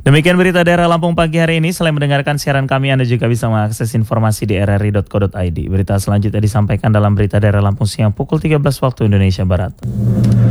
Demikian berita daerah Lampung pagi hari ini. Selain mendengarkan siaran kami, Anda juga bisa mengakses informasi di rri.co.id. Berita selanjutnya disampaikan dalam berita daerah Lampung siang pukul 13 waktu Indonesia Barat.